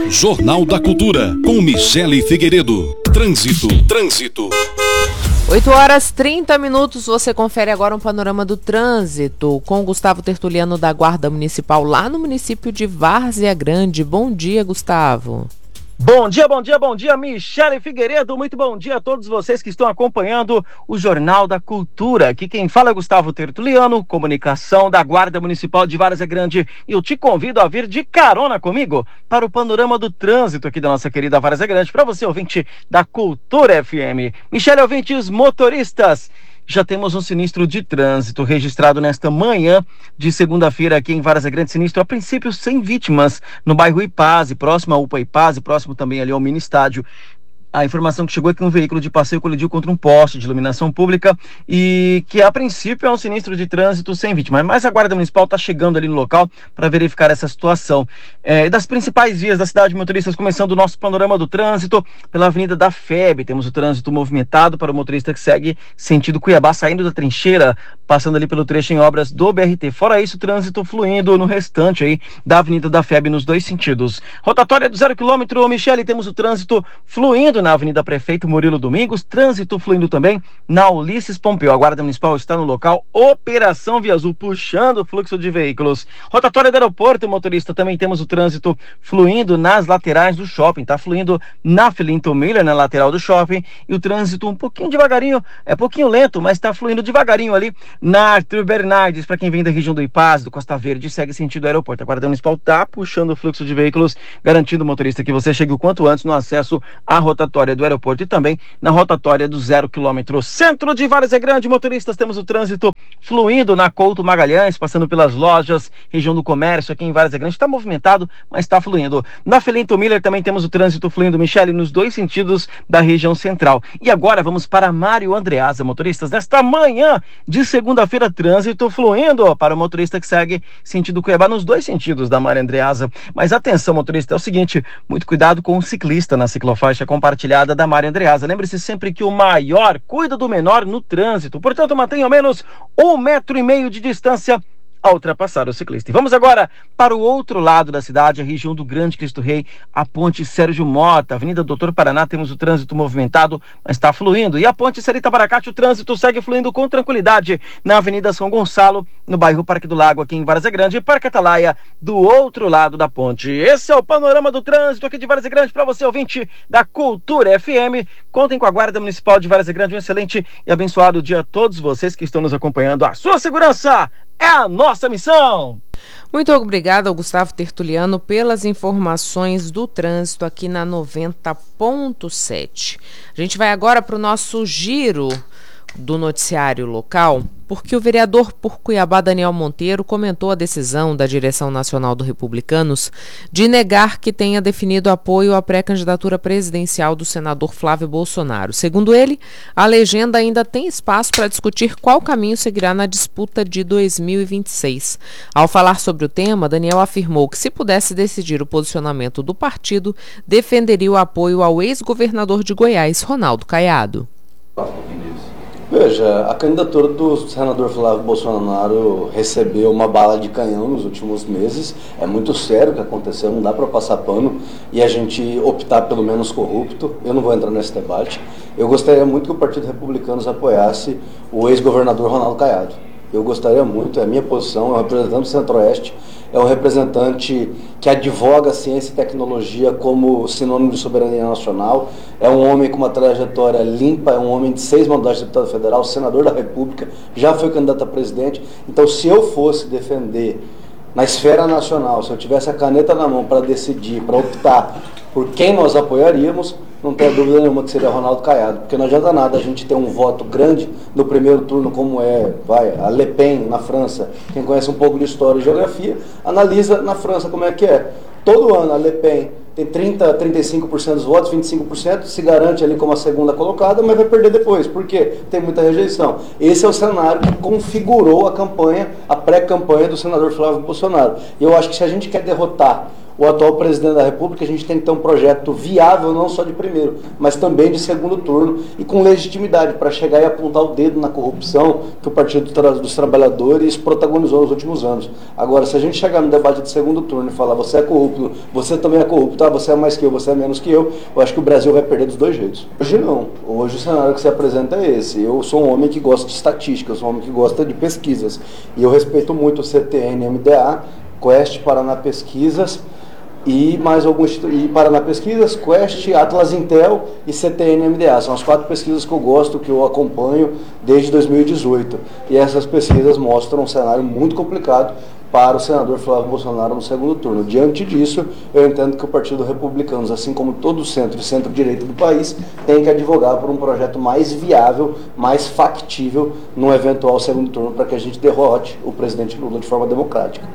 Jornal da Cultura, com Michele Figueiredo. Trânsito. 8h30. Você confere agora um panorama do trânsito com Gustavo Tertuliano da Guarda Municipal lá no município de Várzea Grande. Bom dia, Gustavo. Bom dia, Michele Figueiredo. Muito bom dia a todos vocês que estão acompanhando o Jornal da Cultura. Aqui quem fala é Gustavo Tertuliano, comunicação da Guarda Municipal de Várzea Grande. E eu te convido a vir de carona comigo para o panorama do trânsito aqui da nossa querida Várzea Grande, para você, ouvinte da Cultura FM. Michele, ouvintes motoristas, já temos um sinistro de trânsito registrado nesta manhã de segunda-feira aqui em Várzea Grande. Sinistro, a princípio, sem vítimas, no bairro Ipase, próximo à UPA Ipase, próximo também ali ao mini estádio. A informação que chegou é que um veículo de passeio colidiu contra um poste de iluminação pública e que, a princípio, é um sinistro de trânsito sem vítima. Mas a Guarda Municipal está chegando ali no local para verificar essa situação. Das principais vias da cidade, motoristas, começando o nosso panorama do trânsito pela Avenida da FEB. Temos o trânsito movimentado para o motorista que segue sentido Cuiabá, saindo da Trincheira, passando ali pelo trecho em obras do BRT. Fora isso, o trânsito fluindo no restante aí da Avenida da FEB nos dois sentidos. Rotatória do 0 km, Michele, temos o trânsito fluindo na Avenida Prefeito Murilo Domingos, trânsito fluindo também na Ulisses Pompeu. A Guarda Municipal está no local, Operação Via Azul, puxando o fluxo de veículos. Rotatória do aeroporto, motorista, também temos o trânsito fluindo nas laterais do shopping, tá fluindo na Filinto Miller, na lateral do shopping, e o trânsito um pouquinho devagarinho, é pouquinho lento, mas está fluindo devagarinho ali na Arthur Bernardes, para quem vem da região do Ipaz, do Costa Verde, segue sentido aeroporto. A Guarda Municipal está puxando o fluxo de veículos, garantindo, motorista, que você chegue o quanto antes no acesso à rotatória do aeroporto e também na rotatória do 0 km. Centro de Várzea Grande, motoristas, temos o trânsito fluindo na Couto Magalhães, passando pelas lojas, região do comércio aqui em Várzea Grande. Está movimentado, mas está fluindo. Na Filinto Miller também temos o trânsito fluindo, Michele, nos dois sentidos da região central. E agora vamos para Mário Andreasa, motoristas, nesta manhã de segunda-feira, trânsito fluindo para o motorista que segue sentido Cuiabá nos dois sentidos da Mário Andreasa. Mas atenção, motorista, é o seguinte, muito cuidado com o ciclista na ciclofaixa compartilhada da Mário Andreasa. Lembre-se sempre que o maior cuida do menor no trânsito, portanto mantenha ao menos 1,5 metro de distância a ultrapassar o ciclista. E vamos agora para o outro lado da cidade, a região do Grande Cristo Rei, a ponte Sérgio Mota, Avenida Doutor Paraná, temos o trânsito movimentado, mas está fluindo. E a ponte Sarita Baracate, o trânsito segue fluindo com tranquilidade na Avenida São Gonçalo, no bairro Parque do Lago, aqui em Várzea Grande, e Parque Atalaia, do outro lado da ponte. Esse é o panorama do trânsito aqui de Várzea Grande para você, ouvinte da Cultura FM. Contem com a Guarda Municipal de Várzea Grande. Um excelente e abençoado dia a todos vocês que estão nos acompanhando. A sua segurança é a nossa missão! Muito obrigado ao Gustavo Tertuliano pelas informações do trânsito aqui na 90.7. A gente vai agora para o nosso giro do noticiário local, porque o vereador por Cuiabá, Daniel Monteiro, comentou a decisão da direção nacional do Republicanos de negar que tenha definido apoio à pré-candidatura presidencial do senador Flávio Bolsonaro. Segundo ele, a legenda ainda tem espaço para discutir qual caminho seguirá na disputa de 2026. Ao falar sobre o tema, Daniel afirmou que, se pudesse decidir o posicionamento do partido, defenderia o apoio ao ex-governador de Goiás, Ronaldo Caiado. Veja, a candidatura do senador Flávio Bolsonaro recebeu uma bala de canhão nos últimos meses. É muito sério o que aconteceu, não dá para passar pano e a gente optar pelo menos corrupto. Eu não vou entrar nesse debate. Eu gostaria muito que o Partido Republicano apoiasse o ex-governador Ronaldo Caiado. Eu gostaria muito, é a minha posição, é um representante do Centro-Oeste, é um representante que advoga a ciência e tecnologia como sinônimo de soberania nacional, é um homem com uma trajetória limpa, é um homem de 6 mandatos de deputado federal, senador da República, já foi candidato a presidente. Então, se eu fosse defender na esfera nacional, se eu tivesse a caneta na mão para decidir, para optar por quem nós apoiaríamos, não tenho dúvida nenhuma que seria Ronaldo Caiado, porque não adianta nada a gente ter um voto grande no primeiro turno, como a Le Pen na França. Quem conhece um pouco de história e geografia, analisa na França como é que é. Todo ano a Le Pen tem 35% dos votos, 25%, se garante ali como a segunda colocada, mas vai perder depois. Por quê? Tem muita rejeição. Esse é o cenário que configurou a campanha, a pré-campanha do senador Flávio Bolsonaro. E eu acho que se a gente quer derrotar o atual presidente da República, a gente tem que ter um projeto viável, não só de primeiro, mas também de segundo turno, e com legitimidade, para chegar e apontar o dedo na corrupção que o Partido dos Trabalhadores protagonizou nos últimos anos. Agora, se a gente chegar no debate de segundo turno e falar, você é corrupto, você também é corrupto, você é mais que eu, você é menos que eu acho que o Brasil vai perder dos dois jeitos. Hoje não. Hoje o cenário que se apresenta é esse. Eu sou um homem que gosta de estatística, eu sou um homem que gosta de pesquisas. E eu respeito muito o CTN, MDA, Quest, Paraná Pesquisas e mais alguns, e Paraná Pesquisas, Quest, Atlas Intel e CTN, MDA. São as 4 pesquisas que eu gosto, que eu acompanho desde 2018. E essas pesquisas mostram um cenário muito complicado para o senador Flávio Bolsonaro no segundo turno. Diante disso, eu entendo que o Partido Republicano, assim como todo o centro e centro-direita do país, tem que advogar por um projeto mais viável, mais factível no eventual segundo turno, para que a gente derrote o presidente Lula de forma democrática.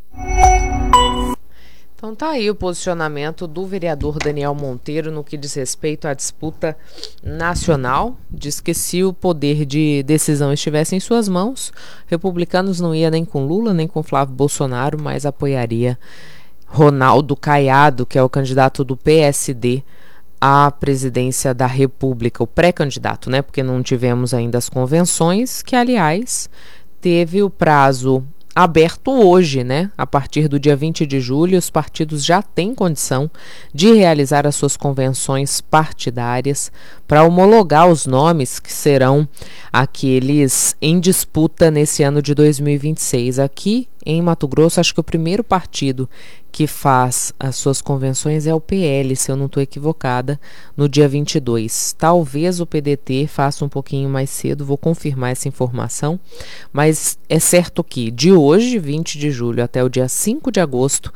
Então tá aí o posicionamento do vereador Daniel Monteiro no que diz respeito à disputa nacional. Diz que se o poder de decisão estivesse em suas mãos, republicanos não ia nem com Lula, nem com Flávio Bolsonaro, mas apoiaria Ronaldo Caiado, que é o candidato do PSD à presidência da República, o pré-candidato, né? Porque não tivemos ainda as convenções, que aliás teve o prazo aberto hoje, né? A partir do dia 20 de julho, os partidos já têm condição de realizar as suas convenções partidárias para homologar os nomes que serão aqueles em disputa nesse ano de 2026. Aqui em Mato Grosso, acho que o primeiro partido que faz as suas convenções é o PL, se eu não estou equivocada, no dia 22. Talvez o PDT faça um pouquinho mais cedo, vou confirmar essa informação, mas é certo que de hoje, 20 de julho, até o dia 5 de agosto,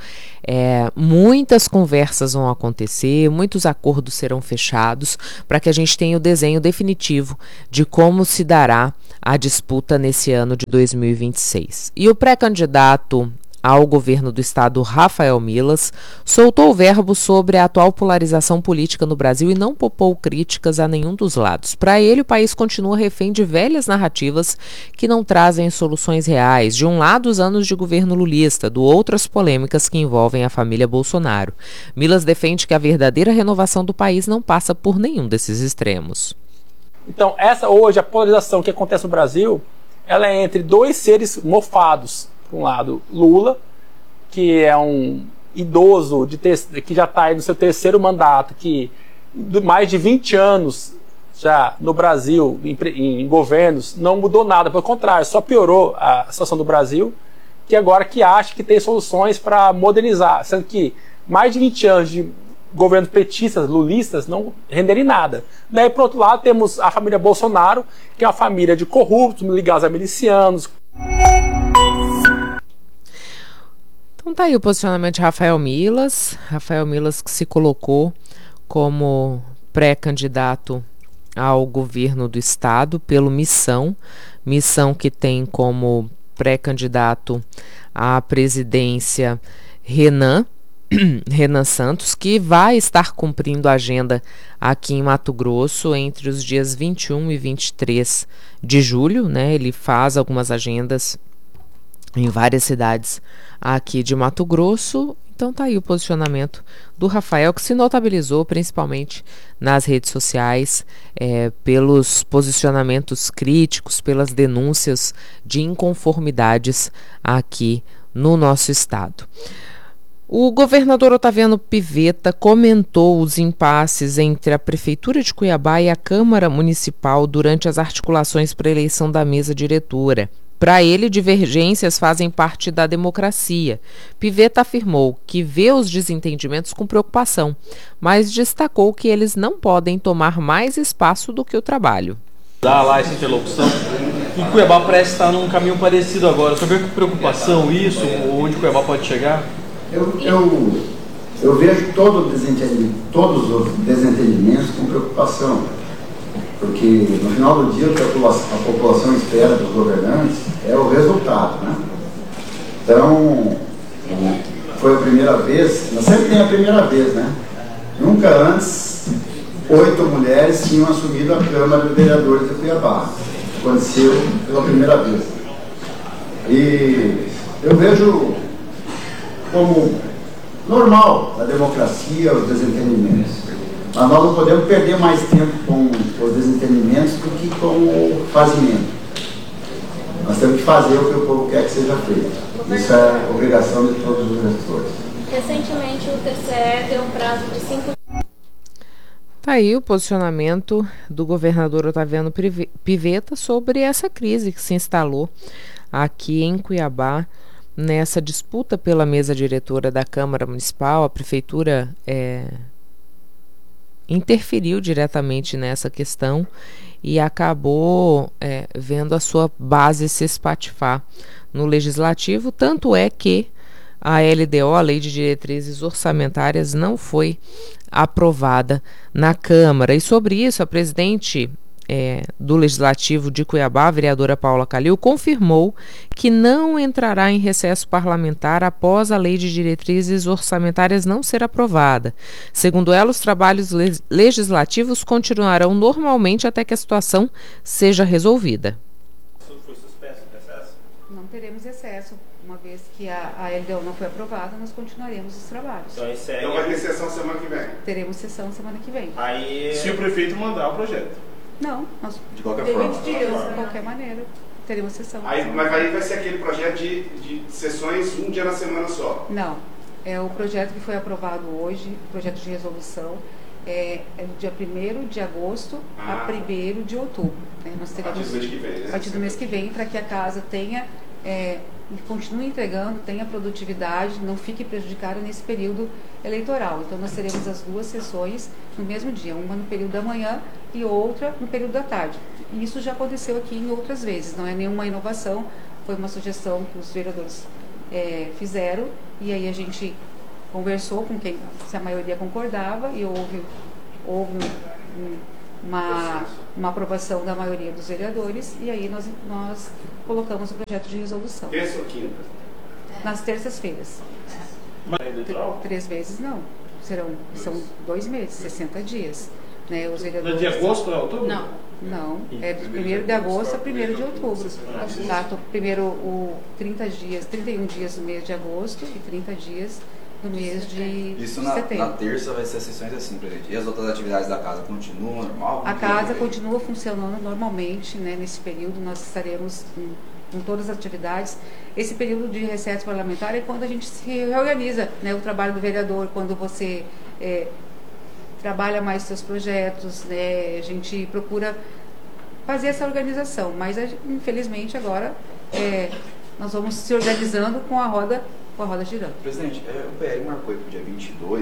muitas conversas vão acontecer, muitos acordos serão fechados para que a gente tenha o desenho definitivo de como se dará a disputa nesse ano de 2026. E o pré-candidato ao governo do estado, Rafael Milas, soltou o verbo sobre a atual polarização política no Brasil e não poupou críticas a nenhum dos lados. Para ele, o país continua refém de velhas narrativas que não trazem soluções reais. De um lado, os anos de governo lulista, do outro, as polêmicas que envolvem a família Bolsonaro. Milas defende que a verdadeira renovação do país não passa por nenhum desses extremos. Então, hoje, a polarização que acontece no Brasil, ela é entre dois seres mofados. Por um lado, Lula, que é um idoso que já está no seu terceiro mandato, que mais de 20 anos já no Brasil, em governos, não mudou nada, pelo contrário, só piorou a situação do Brasil, que agora que acha que tem soluções para modernizar, sendo que mais de 20 anos de governos petistas, lulistas, não renderem nada. Daí, por outro lado, temos a família Bolsonaro, que é uma família de corruptos, ligados a milicianos. Então tá aí o posicionamento de Rafael Milas que se colocou como pré-candidato ao governo do estado pelo Missão que tem como pré-candidato à presidência Renan Santos, que vai estar cumprindo a agenda aqui em Mato Grosso entre os dias 21 e 23 de julho, né? Ele faz algumas agendas em várias cidades aqui de Mato Grosso. Então tá aí o posicionamento do Rafael, que se notabilizou principalmente nas redes sociais pelos posicionamentos críticos, pelas denúncias de inconformidades aqui no nosso estado. O governador Otaviano Pivetta comentou os impasses entre a Prefeitura de Cuiabá e a Câmara Municipal durante as articulações para a eleição da mesa diretora. Para ele, divergências fazem parte da democracia. Pivetta afirmou que vê os desentendimentos com preocupação, mas destacou que eles não podem tomar mais espaço do que o trabalho. Dá lá essa interlocução. E Cuiabá parece estar num caminho parecido agora. Você vê com preocupação isso, onde Cuiabá pode chegar? Eu vejo todos os desentendimentos com preocupação, porque no final do dia o que a população espera dos governantes é o resultado, né? Então, foi a primeira vez, mas sempre tem a primeira vez, né? Nunca antes 8 mulheres tinham assumido a Câmara de Vereadores de Cuiabá. Aconteceu pela primeira vez. E eu vejo como normal da democracia, os desentendimentos. Mas nós não podemos perder mais tempo com os desentendimentos do que com o fazimento. Nós temos que fazer o que o povo quer que seja feito. Isso é obrigação de todos os gestores. Recentemente o TCE deu um prazo de 5 dias. Tá aí o posicionamento do governador Otaviano Pivetta sobre essa crise que se instalou aqui em Cuiabá, nessa disputa pela mesa diretora da Câmara Municipal. A Prefeitura interferiu diretamente nessa questão e acabou vendo a sua base se espatifar no Legislativo. Tanto é que a LDO, a Lei de Diretrizes Orçamentárias, não foi aprovada na Câmara. E sobre isso, a presidente do Legislativo de Cuiabá, a vereadora Paula Calil, confirmou que não entrará em recesso parlamentar após a Lei de Diretrizes Orçamentárias não ser aprovada. Segundo ela, os trabalhos legislativos continuarão normalmente até que a situação seja resolvida. Foi suspenso o recesso? Não teremos recesso. Uma vez que a LDO não foi aprovada, nós continuaremos os trabalhos. Então vai ter sessão semana que vem? Teremos sessão semana que vem. Aí, se o prefeito mandar o projeto? Não, nós de qualquer forma. De qualquer maneira, teremos sessão. Mas aí vai ser aquele projeto de sessões um dia na semana só? Não, é o projeto que foi aprovado hoje, o projeto de resolução, é do dia 1º de agosto a 1º de outubro. Nós teremos, a partir do mês que vem, né? A partir do mês que vem, para que a casa tenha... e continue entregando, tenha produtividade, não fique prejudicada nesse período eleitoral. Então nós teremos as duas sessões no mesmo dia, uma no período da manhã e outra no período da tarde. E isso já aconteceu aqui em outras vezes, não é nenhuma inovação, foi uma sugestão que os vereadores fizeram, e aí a gente conversou com quem, se a maioria concordava, e houve uma aprovação da maioria dos vereadores, e aí nós colocamos o projeto de resolução. Terça ou quinta? Nas terças-feiras. 3 vezes não. São 2 meses, 60 dias. Né? Os vereadores... De agosto a outubro? Não, é de 1º de agosto a 1º de outubro. Primeiro 31 dias do mês de agosto e 30 dias no mês de setembro. Na terça vai ser sessões assim, presidente. E as outras atividades da casa continuam normal? A casa continua funcionando normalmente, né? Nesse período nós estaremos com todas as atividades. Esse período de recesso parlamentar é quando a gente se reorganiza, né? O trabalho do vereador, quando você trabalha mais seus projetos, né? A gente procura fazer essa organização, mas infelizmente agora nós vamos se organizando com a roda girando. Presidente, o PL marcou para o dia 22.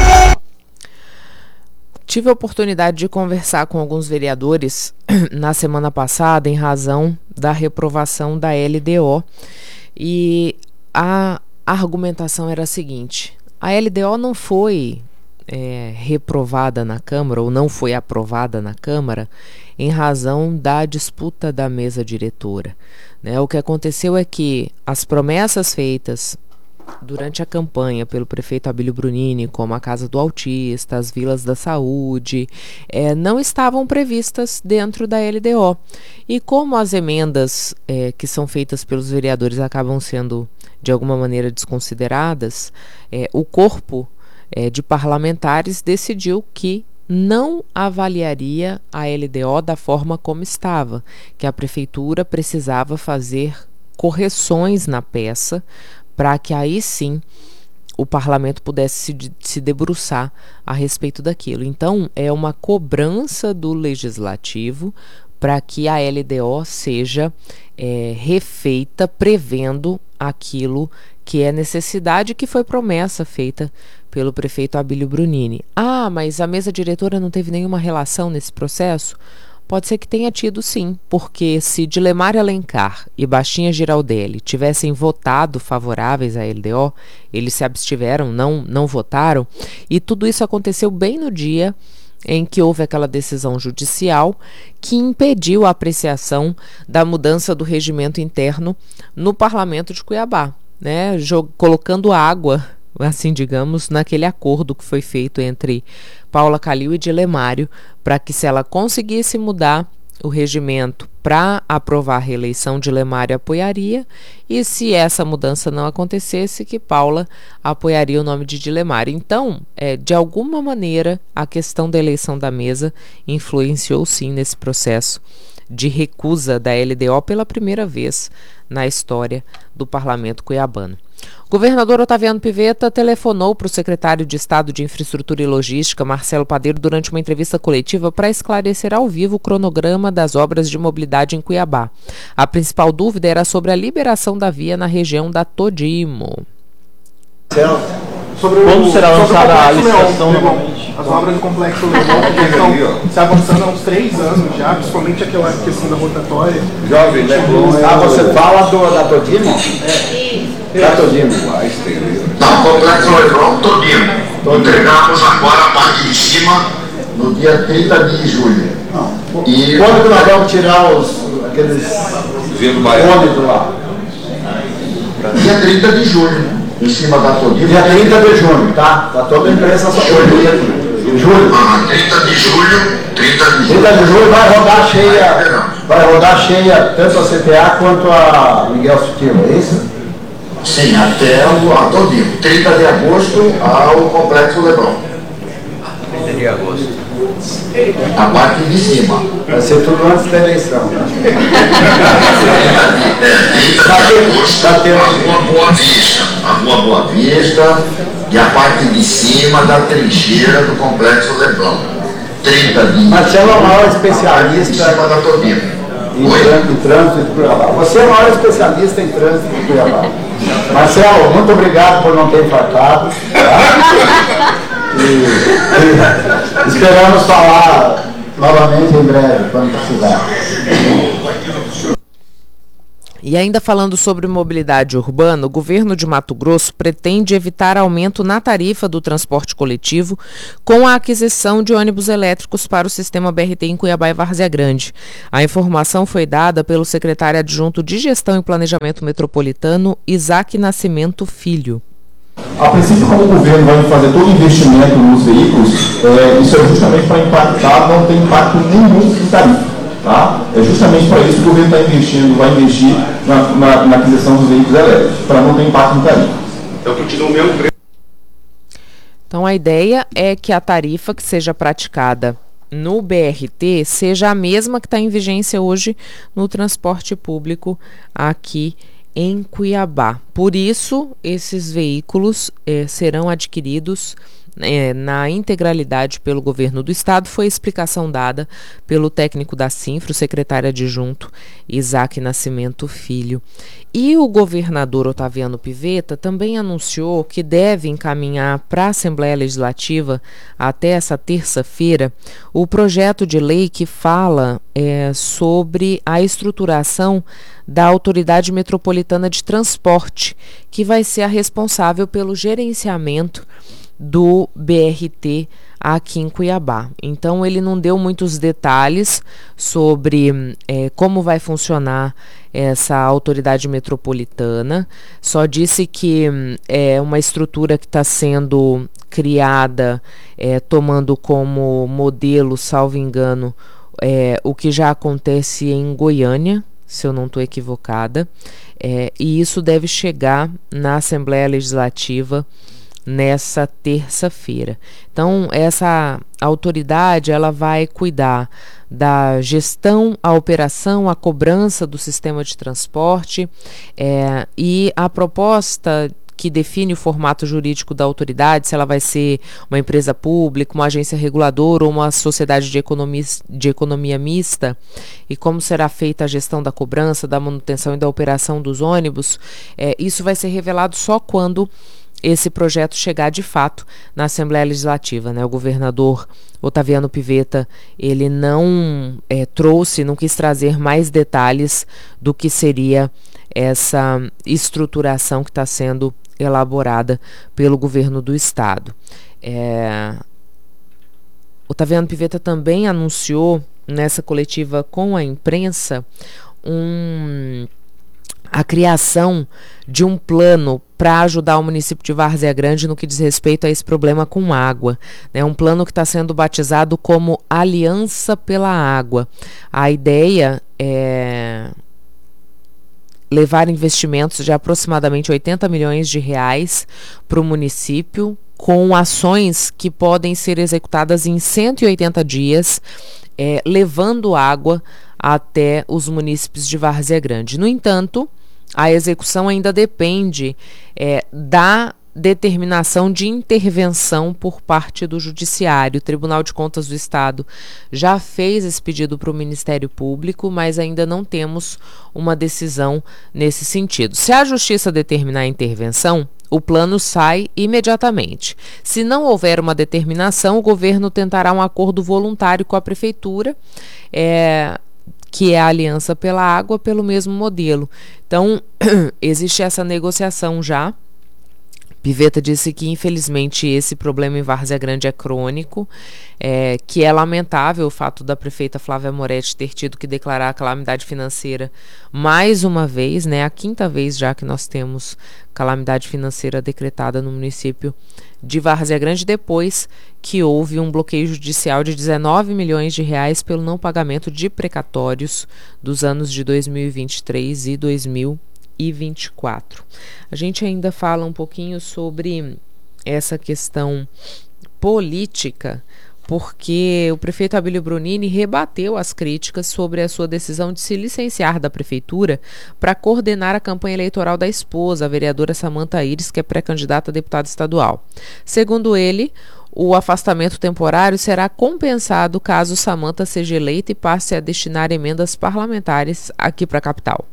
Tive a oportunidade de conversar com alguns vereadores na semana passada em razão da reprovação da LDO, e a argumentação era a seguinte: a LDO não foi reprovada na Câmara, ou não foi aprovada na Câmara, em razão da disputa da mesa diretora. Né? O que aconteceu é que as promessas feitas durante a campanha pelo prefeito Abílio Brunini, como a Casa do Autista, as Vilas da Saúde, não estavam previstas dentro da LDO. E como as emendas que são feitas pelos vereadores acabam sendo, de alguma maneira, desconsideradas, o corpo de parlamentares decidiu que não avaliaria a LDO da forma como estava, que a prefeitura precisava fazer correções na peça para que aí sim o parlamento pudesse se debruçar a respeito daquilo. Então, é uma cobrança do legislativo para que a LDO seja refeita, prevendo aquilo que é necessidade, que foi promessa feita pelo prefeito Abílio Brunini. Ah, mas a mesa diretora não teve nenhuma relação nesse processo? Pode ser que tenha tido sim, porque se Dilemar Alencar e Baixinha Giraldelli tivessem votado favoráveis à LDO, eles se abstiveram, não votaram, e tudo isso aconteceu bem no dia em que houve aquela decisão judicial que impediu a apreciação da mudança do regimento interno no Parlamento de Cuiabá, né? Colocando água, assim digamos, naquele acordo que foi feito entre Paula Calil e Dilemário, para que, se ela conseguisse mudar o regimento para aprovar a reeleição de Lemário apoiaria, e se essa mudança não acontecesse, que Paula apoiaria o nome de Dilemário. Então, de alguma maneira, a questão da eleição da mesa influenciou sim nesse processo de recusa da LDO pela primeira vez na história do Parlamento cuiabano. O governador Otaviano Pivetta telefonou para o secretário de Estado de Infraestrutura e Logística, Marcelo Padeiro, durante uma entrevista coletiva para esclarecer ao vivo o cronograma das obras de mobilidade em Cuiabá. A principal dúvida era sobre a liberação da via na região da Todimo. Quando será lançada a licitação novamente? As obras do Complexo Leblon estão se avançando há uns 3 anos já, principalmente aquela questão da rotatória. Jovem, você fala da Todimo? Da Todimo. Não, Complexo Leblon, Todimo. Entregamos agora a parte de cima no dia 30 de julho. E quando que nós vamos tirar aqueles ônibus lá? Dia 30 de julho. Em cima da Todimo. Dia 30 de julho, tá? Tá toda a imprensa só julho. 30 de julho. 30 de julho vai rodar cheia. Vai rodar cheia tanto a CTA quanto a Miguel Sutil, é isso? Sim, até a Todimo. 30 de agosto ao Complexo Leblon. 30 de agosto. A parte de cima. Vai ser tudo antes da eleição, né? 30 de agosto, a Rua Boa Vista. A Rua Boa Vista e a parte de cima da trincheira do Complexo Leblon. 30 de Marcelo é o maior especialista em cima da Todimo. Em trânsito de Cuiabá. Você é o maior especialista em trânsito de Cuiabá. Marcelo, muito obrigado por não ter infartado. Tá? E esperamos falar novamente em breve, quando precisar. E ainda falando sobre mobilidade urbana, o governo de Mato Grosso pretende evitar aumento na tarifa do transporte coletivo com a aquisição de ônibus elétricos para o sistema BRT em Cuiabá e Várzea Grande. A informação foi dada pelo secretário adjunto de Gestão e Planejamento Metropolitano, Isaac Nascimento Filho. A princípio, como o governo vai fazer todo o investimento nos veículos, isso é justamente para impactar, não tem impacto nenhum em tarifa. Tá? É justamente para isso que o governo está investindo, vai investir na aquisição dos veículos elétricos, para não ter impacto em tarifa. Então, continua o mesmo preço. Então, a ideia é que a tarifa que seja praticada no BRT seja a mesma que está em vigência hoje no transporte público aqui em Cuiabá. Por isso, esses veículos serão adquiridos na integralidade pelo governo do estado. Foi a explicação dada pelo técnico da Sinfra, o secretário adjunto Isaac Nascimento Filho. E o governador Otaviano Pivetta também anunciou que deve encaminhar para a Assembleia Legislativa até essa terça-feira o projeto de lei que fala sobre a estruturação da Autoridade Metropolitana de Transporte, que vai ser a responsável pelo gerenciamento do BRT aqui em Cuiabá. Então, ele não deu muitos detalhes sobre como vai funcionar essa autoridade metropolitana, só disse que é uma estrutura que está sendo criada, tomando como modelo, salvo engano, o que já acontece em Goiânia, se eu não estou equivocada, e isso deve chegar na Assembleia Legislativa nessa terça-feira. Então, essa autoridade ela vai cuidar da gestão, a operação, a cobrança do sistema de transporte, e a proposta que define o formato jurídico da autoridade, se ela vai ser uma empresa pública, uma agência reguladora ou uma sociedade de economia mista, e como será feita a gestão da cobrança, da manutenção e da operação dos ônibus, isso vai ser revelado só quando esse projeto chegar de fato na Assembleia Legislativa, né? O governador Otaviano Pivetta, ele não não quis trazer mais detalhes do que seria essa estruturação que está sendo elaborada pelo governo do estado. Otaviano Pivetta também anunciou nessa coletiva com a imprensa a criação de um plano para ajudar o município de Várzea Grande no que diz respeito a esse problema com água. É um plano que está sendo batizado como Aliança pela Água. A ideia é levar investimentos de aproximadamente 80 milhões de reais para o município, com ações que podem ser executadas em 180 dias, levando água até os munícipes de Várzea Grande. No entanto, a execução ainda depende da determinação de intervenção por parte do Judiciário. O Tribunal de Contas do Estado já fez esse pedido para o Ministério Público, mas ainda não temos uma decisão nesse sentido. Se a Justiça determinar a intervenção, o plano sai imediatamente. Se não houver uma determinação, o governo tentará um acordo voluntário com a Prefeitura, que é a Aliança pela Água, pelo mesmo modelo. Então, existe essa negociação já. Pivetta disse que, infelizmente, esse problema em Várzea Grande é crônico, que é lamentável o fato da prefeita Flávia Moretti ter tido que declarar a calamidade financeira mais uma vez, a quinta vez já que nós temos calamidade financeira decretada no município de Várzea Grande, depois que houve um bloqueio judicial de 19 milhões de reais pelo não pagamento de precatórios dos anos de 2023 e 2024. A gente ainda fala um pouquinho sobre essa questão política, porque o prefeito Abílio Brunini rebateu as críticas sobre a sua decisão de se licenciar da prefeitura para coordenar a campanha eleitoral da esposa, a vereadora Samanta Iris, que é pré-candidata a deputada estadual. Segundo ele, o afastamento temporário será compensado caso Samanta seja eleita e passe a destinar emendas parlamentares aqui para a capital.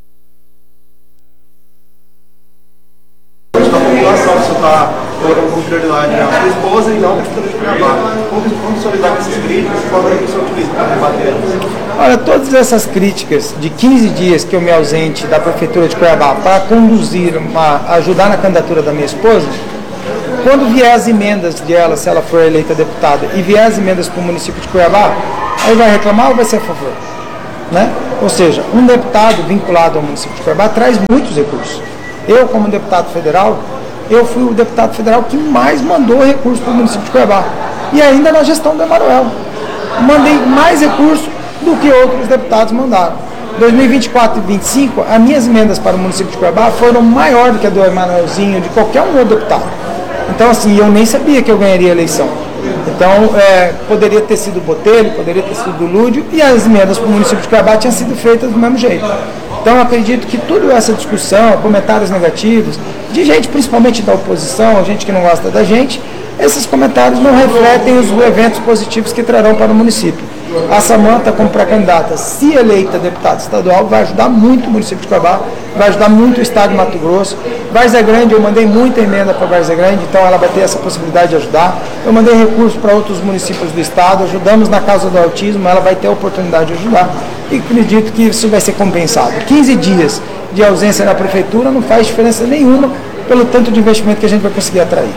Da população, você está colocando como prioridade a sua esposa e não a prefeitura de Cuiabá. Como se lidar com essas críticas e qual é o seu utiliza para debater? Olha, todas essas críticas de 15 dias que eu me ausente da prefeitura de Cuiabá para conduzir, ajudar na candidatura da minha esposa, quando vier as emendas dela, se ela for eleita deputada, e vier as emendas para o município de Cuiabá, aí vai reclamar ou vai ser a favor? Ou seja, um deputado vinculado ao município de Cuiabá traz muitos recursos. Eu, como deputado federal, eu fui o deputado federal que mais mandou recursos para o município de Cuiabá. E ainda na gestão do Emanuel. Mandei mais recursos do que outros deputados mandaram. 2024 e 2025, as minhas emendas para o município de Cuiabá foram maiores do que a do Emanuelzinho, de qualquer um outro deputado. Então, assim, eu nem sabia que eu ganharia a eleição. Então, poderia ter sido o Botelho, poderia ter sido o Lúdio, e as emendas para o município de Cuiabá tinham sido feitas do mesmo jeito. Então, eu acredito que toda essa discussão, comentários negativos, de gente principalmente da oposição, gente que não gosta da gente, esses comentários não refletem os eventos positivos que trarão para o município. A Samanta, como pré-candidata, se eleita deputada estadual, vai ajudar muito o município de Cuiabá, vai ajudar muito o estado de Mato Grosso. Várzea Grande, eu mandei muita emenda para Várzea Grande, então ela vai ter essa possibilidade de ajudar. Eu mandei recursos para outros municípios do estado, ajudamos na causa do autismo, ela vai ter a oportunidade de ajudar. E acredito que isso vai ser compensado. 15 dias de ausência na prefeitura não faz diferença nenhuma pelo tanto de investimento que a gente vai conseguir atrair.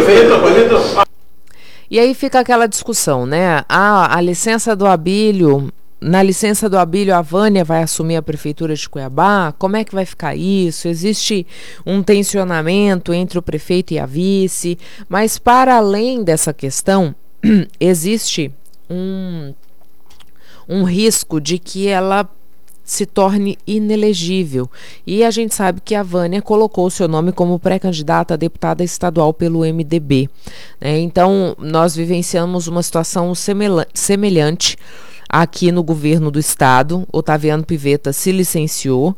E aí fica aquela discussão, a licença do Abílio, na licença do Abílio a Vânia vai assumir a prefeitura de Cuiabá, como é que vai ficar isso? Existe um tensionamento entre o prefeito e a vice, mas para além dessa questão, existe um risco de que ela se torne inelegível. E a gente sabe que a Vânia colocou o seu nome como pré-candidata a deputada estadual pelo MDB. Então, nós vivenciamos uma situação semelhante aqui no governo do estado. Otaviano Pivetta se licenciou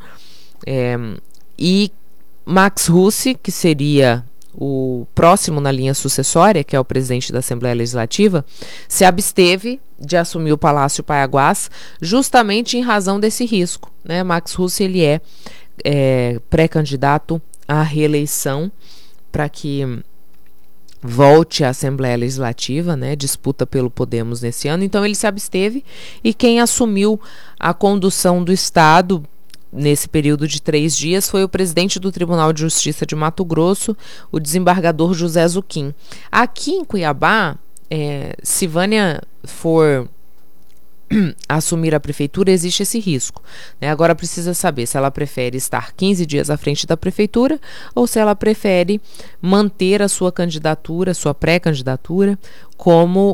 e Max Russi, que seria o próximo na linha sucessória, que é o presidente da Assembleia Legislativa, se absteve de assumir o Palácio Paiaguás, justamente em razão desse risco. Max Russi, ele é pré-candidato à reeleição para que volte à Assembleia Legislativa, disputa pelo Podemos nesse ano. Então ele se absteve e quem assumiu a condução do Estado nesse período de 3 dias foi o presidente do Tribunal de Justiça de Mato Grosso, o desembargador José Zuquim. Aqui em Cuiabá, se Vânia for assumir a prefeitura, existe esse risco, né? Agora precisa saber se ela prefere estar 15 dias à frente da prefeitura ou se ela prefere manter a sua candidatura, sua pré-candidatura, como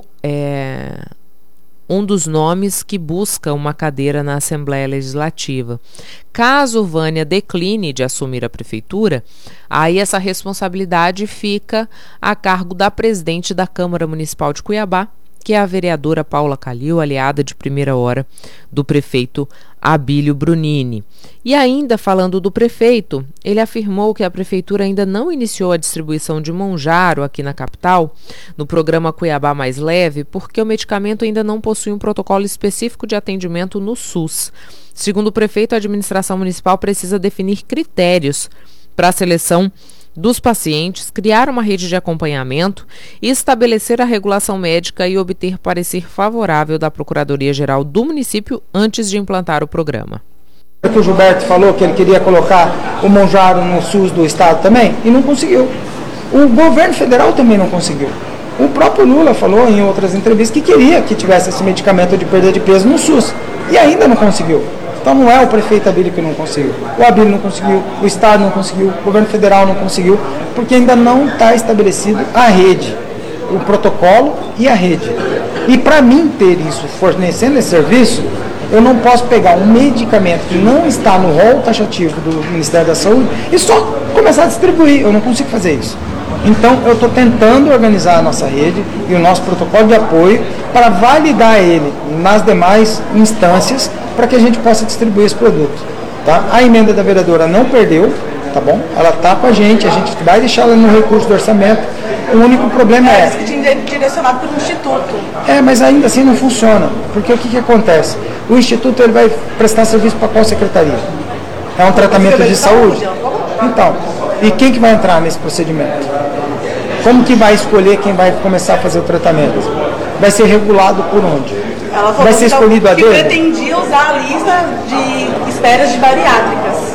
um dos nomes que busca uma cadeira na Assembleia Legislativa. Caso Vânia decline de assumir a prefeitura, aí essa responsabilidade fica a cargo da presidente da Câmara Municipal de Cuiabá, que é a vereadora Paula Calil, aliada de primeira hora do prefeito Abílio Brunini. E ainda falando do prefeito, ele afirmou que a prefeitura ainda não iniciou a distribuição de Monjaro aqui na capital, no programa Cuiabá Mais Leve, porque o medicamento ainda não possui um protocolo específico de atendimento no SUS. Segundo o prefeito, a administração municipal precisa definir critérios para a seleção dos pacientes, criar uma rede de acompanhamento, estabelecer a regulação médica e obter parecer favorável da Procuradoria-Geral do município antes de implantar o programa. O Gilberto falou que ele queria colocar o Monjaro no SUS do estado também e não conseguiu. O governo federal também não conseguiu. O próprio Lula falou em outras entrevistas que queria que tivesse esse medicamento de perda de peso no SUS e ainda não conseguiu. Então não é o prefeito Abílio que não conseguiu, o Abílio não conseguiu, o Estado não conseguiu, o governo federal não conseguiu, porque ainda não está estabelecido a rede, o protocolo e a rede. E para mim ter isso, fornecendo esse serviço, eu não posso pegar um medicamento que não está no rol taxativo do Ministério da Saúde e só começar a distribuir, eu não consigo fazer isso. Então eu estou tentando organizar a nossa rede e o nosso protocolo de apoio para validar ele nas demais instâncias para que a gente possa distribuir esse produto. Tá? A emenda da vereadora não perdeu, tá bom? Ela está com a gente vai deixar ela no recurso do orçamento. O único problema é... que tinha direcionado para o Instituto. Mas ainda assim não funciona, porque o que acontece? O Instituto ele vai prestar serviço para qual secretaria? É um tratamento de saúde? Então, e quem que vai entrar nesse procedimento? Como que vai escolher quem vai começar a fazer o tratamento? Vai ser regulado por onde? Ela falou vai ser escolhido a dedo? Que pretendia usar a lista de esperas de bariátricas.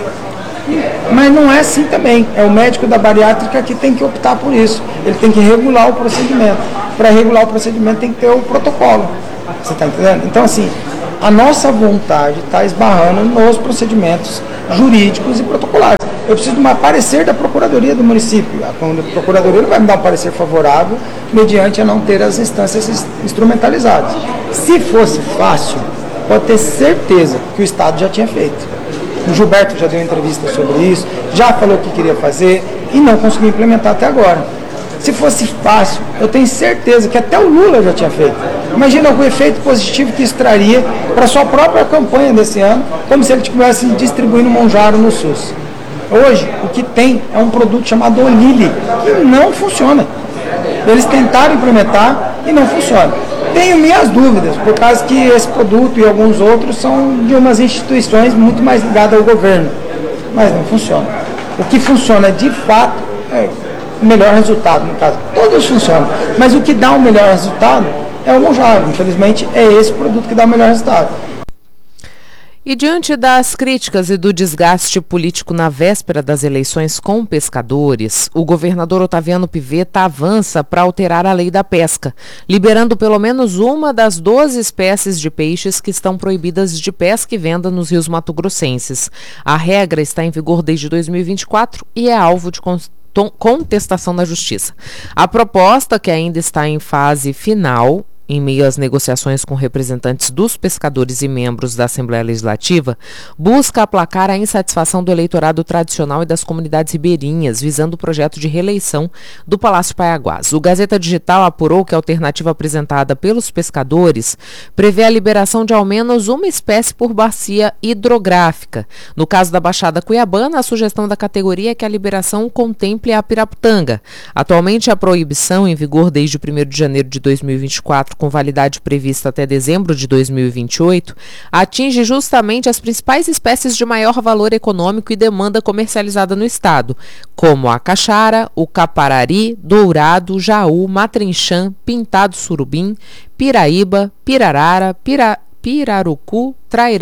Mas não é assim também. É o médico da bariátrica que tem que optar por isso. Ele tem que regular o procedimento. Para regular o procedimento tem que ter o protocolo. Você está entendendo? Então, assim, a nossa vontade está esbarrando nos procedimentos jurídicos e protocolares. Eu preciso de um parecer da Procuradoria do município. A Procuradoria não vai me dar um parecer favorável mediante a não ter as instâncias instrumentalizadas. Se fosse fácil, pode ter certeza que o Estado já tinha feito. O Gilberto já deu entrevista sobre isso, já falou o que queria fazer e não conseguiu implementar até agora. Se fosse fácil, eu tenho certeza que até o Lula já tinha feito. Imagina o efeito positivo que isso traria para a sua própria campanha desse ano, como se ele estivesse distribuindo Monjaro no SUS. Hoje, o que tem é um produto chamado Olili, que não funciona. Eles tentaram implementar e não funciona. Tenho minhas dúvidas, por causa que esse produto e alguns outros são de umas instituições muito mais ligadas ao governo. Mas não funciona. O que funciona de fato é o melhor resultado, no caso. Todos funcionam, mas o que dá o melhor resultado é o Monjaro. Infelizmente, é esse produto que dá o melhor resultado. E diante das críticas e do desgaste político na véspera das eleições com pescadores, o governador Otaviano Pivetta avança para alterar a lei da pesca, liberando pelo menos uma das 12 espécies de peixes que estão proibidas de pesca e venda nos rios mato-grossenses. A regra está em vigor desde 2024 e é alvo de contestação na Justiça. A proposta, que ainda está em fase final, em meio às negociações com representantes dos pescadores e membros da Assembleia Legislativa, busca aplacar a insatisfação do eleitorado tradicional e das comunidades ribeirinhas, visando o projeto de reeleição do Palácio Paiaguás. O Gazeta Digital apurou que a alternativa apresentada pelos pescadores prevê a liberação de ao menos uma espécie por bacia hidrográfica. No caso da Baixada Cuiabana, a sugestão da categoria é que a liberação contemple a piraputanga. Atualmente, a proibição, em vigor desde 1º de janeiro de 2024, com validade prevista até dezembro de 2028, atinge justamente as principais espécies de maior valor econômico e demanda comercializada no estado, como a caxara, o caparari, dourado, jaú, matrinchã, pintado surubim, piraíba, pirarara, pirarucu, trairão,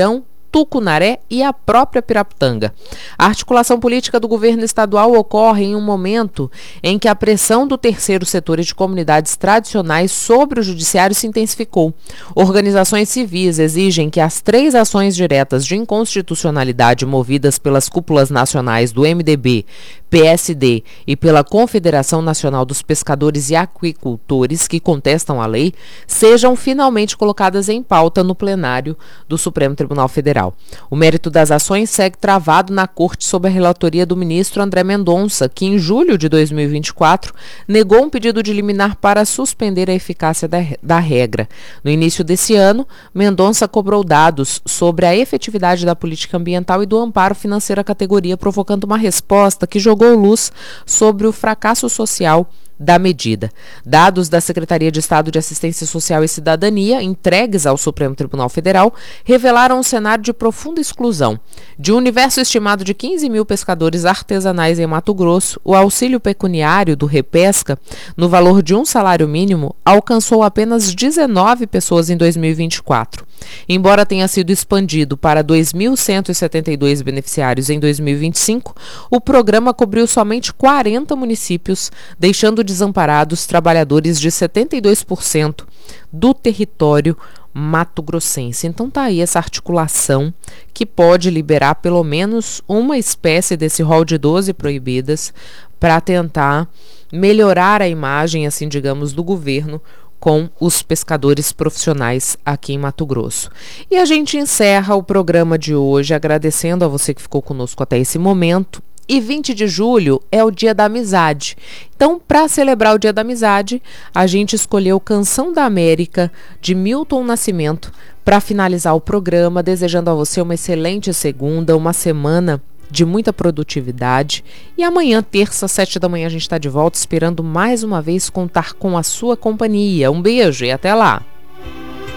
Tucunaré e a própria Piraputanga. A articulação política do governo estadual ocorre em um momento em que a pressão do terceiro setor e de comunidades tradicionais sobre o judiciário se intensificou. Organizações civis exigem que as 3 ações diretas de inconstitucionalidade movidas pelas cúpulas nacionais do MDB, PSD e pela Confederação Nacional dos Pescadores e Aquicultores, que contestam a lei, sejam finalmente colocadas em pauta no plenário do Supremo Tribunal Federal. O mérito das ações segue travado na Corte sob a relatoria do ministro André Mendonça, que em julho de 2024 negou um pedido de liminar para suspender a eficácia da regra. No início desse ano, Mendonça cobrou dados sobre a efetividade da política ambiental e do amparo financeiro à categoria, provocando uma resposta que jogou luz sobre o fracasso social da medida. Dados da Secretaria de Estado de Assistência Social e Cidadania, entregues ao Supremo Tribunal Federal, revelaram um cenário de profunda exclusão. De um universo estimado de 15 mil pescadores artesanais em Mato Grosso, o auxílio pecuniário do Repesca, no valor de um salário mínimo, alcançou apenas 19 pessoas em 2024. Embora tenha sido expandido para 2.172 beneficiários em 2025, o programa cobriu somente 40 municípios, deixando desamparados trabalhadores de 72% do território mato-grossense. Então tá aí essa articulação que pode liberar pelo menos uma espécie desse rol de 12 proibidas para tentar melhorar a imagem, assim digamos, do governo com os pescadores profissionais aqui em Mato Grosso. E a gente encerra o programa de hoje agradecendo a você que ficou conosco até esse momento. E 20 de julho é o Dia da Amizade. Então, para celebrar o Dia da Amizade, a gente escolheu Canção da América, de Milton Nascimento, para finalizar o programa, desejando a você uma excelente segunda, uma semana de muita produtividade. E amanhã, terça, 7 da manhã, a gente está de volta, esperando mais uma vez contar com a sua companhia. Um beijo e até lá!